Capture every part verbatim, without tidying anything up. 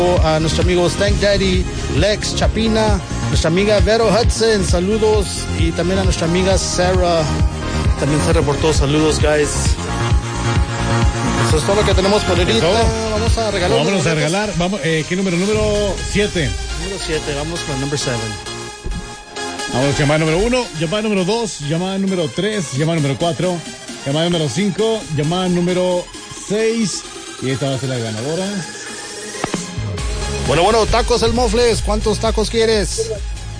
A nuestro amigo Stank Daddy, Lex Chapina, nuestra amiga Vero Hudson, saludos. Y también a nuestra amiga Sarah, también se reportó, saludos, guys. Eso es todo lo que tenemos por ahorita. Vamos a regalar. Vámonos a regalar. Vamos, eh, ¿qué número? Número siete. Número siete, vamos con el número siete. Vamos, llamada número uno, llamada número dos, llamada número tres, llamada número cuatro, llamada número cinco, llamada número seis. Y esta va a ser la ganadora. Bueno, bueno, tacos el Mofles, ¿cuántos tacos quieres?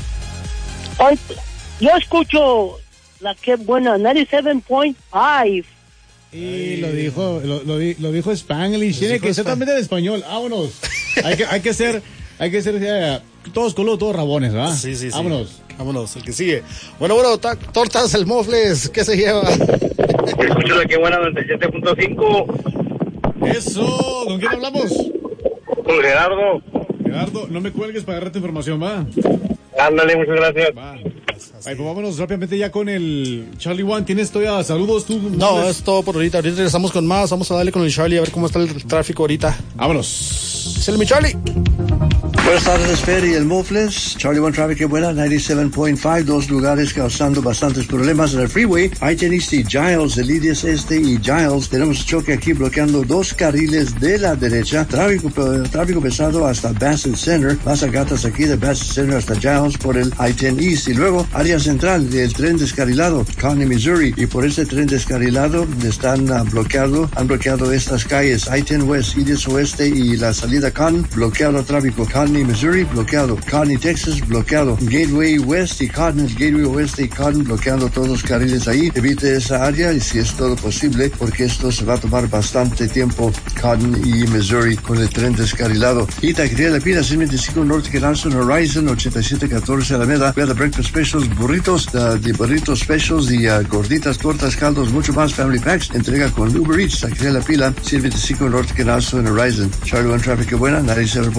Ay, yo escucho la que buena, noventa y siete punto cinco. Y lo dijo, lo, lo, lo dijo Spanglish, tiene que ser también en español, vámonos. hay que, hay que ser, hay que ser eh, todos coludos, todos rabones, ¿verdad? Sí, sí, sí. Vámonos. Vámonos, el que sigue. Bueno, bueno, ta- tortas el Mofles, ¿qué se lleva? Escucho la que buena, noventa y siete punto cinco. Eso, ¿con quién hablamos? Con Gerardo. Gerardo, no me cuelgues para agarrarte información, va. Ándale, muchas gracias. Va. Ay, pues vámonos rápidamente ya con el Charlie One. ¿Tienes todavía saludos tú? No, ¿Tienes? es todo por ahorita. Ahorita regresamos con más. Vamos a darle con el Charlie a ver cómo está el tráfico ahorita. Vámonos. Es el mi Charlie. Buenas tardes, Fer y el Mofles. Charlie One Traffic, qué buena, noventa y siete punto cinco. Dos lugares causando bastantes problemas en el freeway. I ten East y Giles, el I diez Este y Giles. Tenemos choque aquí bloqueando dos carriles de la derecha. Tráfico, tráfico pesado hasta Bassett Center. Más gatas aquí de Bassett Center hasta Giles por el I ten East. Y luego, área central del tren descarrilado, Kearney, Missouri. Y por este tren descarrilado están uh, bloqueado, han bloqueado estas calles. I ten West, I diez Oeste y la salida Con, bloqueado tráfico. Kearney, Missouri, bloqueado. Kearney, Texas, bloqueado. Gateway West y Cotton, Gateway Oeste y Cotton, bloqueando todos los carriles ahí. Evite esa área y si es todo posible, porque esto se va a tomar bastante tiempo, Cotton y Missouri, con el tren descarrilado. Y Taquería La Pina, ciento veinticinco Norte Canalson, Horizon, ochenta y siete catorce Alameda. Vea the breakfast specials, burritos, uh, de burritos specials y uh, gorditas, tortas, caldos, mucho más, family packs. Entrega con Uber Eats, Taquería La Pila, ciento veinticinco Norte Canalson, Horizon. Charlie One Traffic, qué buena, noventa y siete